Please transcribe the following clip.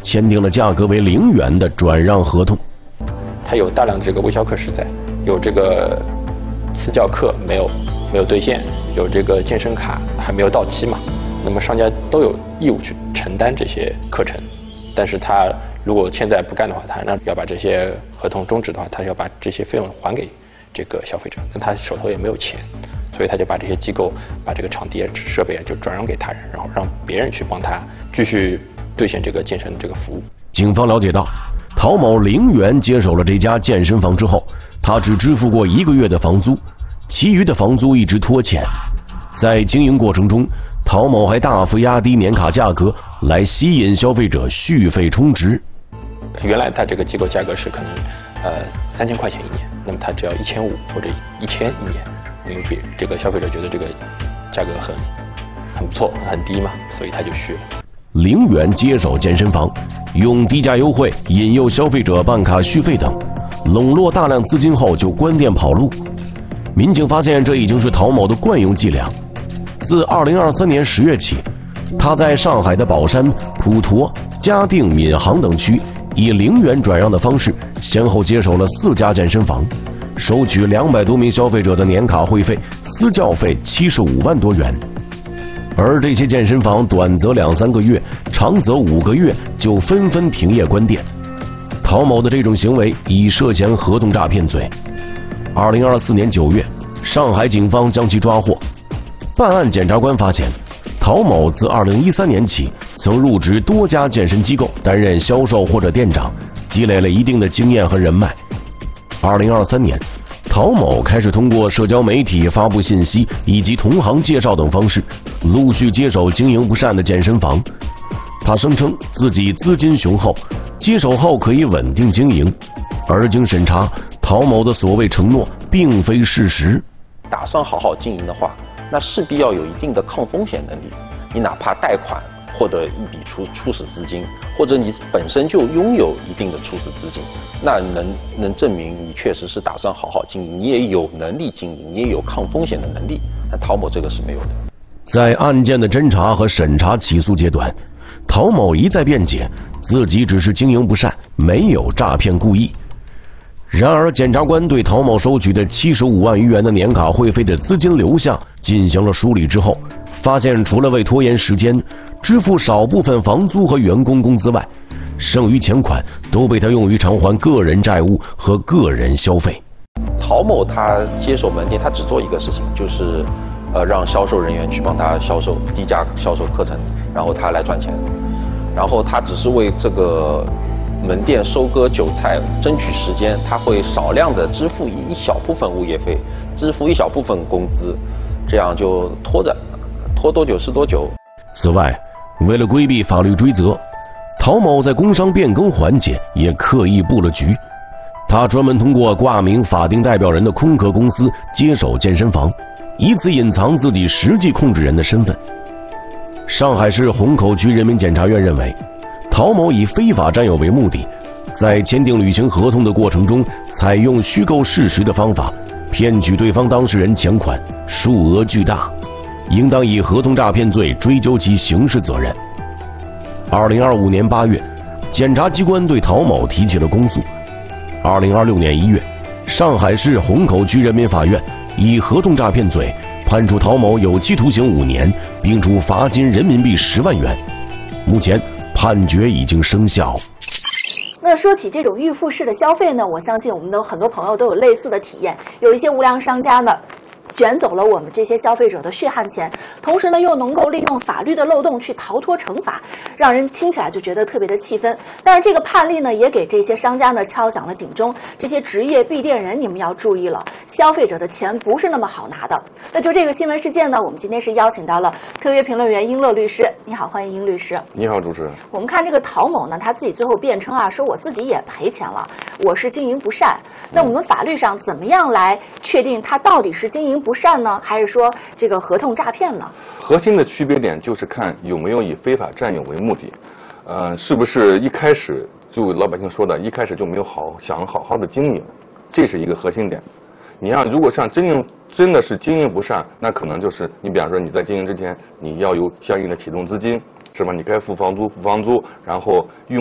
签订了价格为0元的转让合同。 它有大量的这个微销客实在，有这个私教课没有兑现，有这个健身卡还没有到期嘛，那么商家都有义务去承担这些课程，但是他如果现在不干的话，他要把这些合同终止的话，他要把这些费用还给这个消费者，但他手头也没有钱，所以他就把这些机构把这个场地设备就转让给他人，然后让别人去帮他继续兑现这个健身这个服务。 警方了解到，陶某0元接手了这家健身房之后，他只支付过1个月的房租，其余的房租一直拖欠。在经营过程中，陶某还大幅压低年卡价格来吸引消费者续费充值。 原来他这个机构价格是可能3000块钱1年，那么他只要1500或者1000一年，因为这个消费者觉得这个价格很不错很低嘛，所以他就续了。 0元接手健身房，用低价优惠引诱消费者办卡续费等，笼络大量资金后就关店跑路。民警发现这已经是陶某的惯用伎俩。自2023年10月起，他在上海的宝山、普陀、嘉定、闵行等区以0元转让的方式，先后接手了4家健身房，收取200多名消费者的年卡会费、私教费75万多元。而这些健身房短则2、3个月，长则5个月就纷纷停业关店。陶某的这种行为已涉嫌合同诈骗罪。2024年9月，上海警方将其抓获。办案检察官发现，陶某自2013年起曾入职多家健身机构担任销售或者店长，积累了一定的经验和人脉。2023年，陶某开始通过社交媒体发布信息以及同行介绍等方式，陆续接手经营不善的健身房。他声称自己资金雄厚，接手后可以稳定经营。而经审查，陶某的所谓承诺并非事实。 打算好好经营的话，那势必要有一定的抗风险能力。你哪怕贷款获得一笔初始资金，或者你本身就拥有一定的初始资金，那能证明你确实是打算好好经营，你也有能力经营，你也有抗风险的能力。那陶某这个是没有的。 在案件的侦查和审查起诉阶段，陶某一再辩解自己只是经营不善，没有诈骗故意。然而，检察官对陶某收取的75万余元的年卡会费的资金流向进行了梳理之后，发现除了为拖延时间，支付少部分房租和员工工资外，剩余钱款都被他用于偿还个人债务和个人消费。 陶某他接手门店，他只做一个事情，就是让销售人员去帮他销售低价销售课程，然后他来赚钱，然后他只是为这个门店收割韭菜争取时间，他会少量的支付一小部分物业费，支付一小部分工资，这样就拖着，拖多久是多久。 此外，为了规避法律追责，陶某在工商变更环节也刻意布了局。他专门通过挂名法定代表人的空壳公司接手健身房，以此隐藏自己实际控制人的身份。上海市虹口区人民检察院认为，陶某以非法占有为目的，在签订履行合同的过程中，采用虚构事实的方法，骗取对方当事人钱款，数额巨大，应当以合同诈骗罪追究其刑事责任。2025年8月，检察机关对陶某提起了公诉。2026年1月，上海市虹口区人民法院以合同诈骗罪判处陶某有期徒刑5年，并处罚金人民币10万元。目前判决已经生效。 那说起这种预付式的消费呢，我相信我们的很多朋友都有类似的体验。有一些无良商家呢，卷走了我们这些消费者的血汗钱，同时呢又能够利用法律的漏洞去逃脱惩罚，让人听起来就觉得特别的气愤。但是这个判例呢，也给这些商家呢敲响了警钟，这些职业闭店人，你们要注意了，消费者的钱不是那么好拿的。那就这个新闻事件呢，我们今天是邀请到了特约评论员英乐律师。你好，欢迎英律师。 你好，主持人。 我们看这个陶某呢，他自己最后辩称啊，说我自己也赔钱了，我是经营不善。那我们法律上怎么样来确定他到底是经营不善呢，还是说这个合同诈骗呢？ 核心的区别点就是看有没有以非法占有为目的，是不是一开始就老百姓说的，一开始就没有想好好的经营，这是一个核心点。你像如果像真的是经营不善，那可能就是你比方说你在经营之前，你要有相应的启动资金，是吧？你该付房租，然后用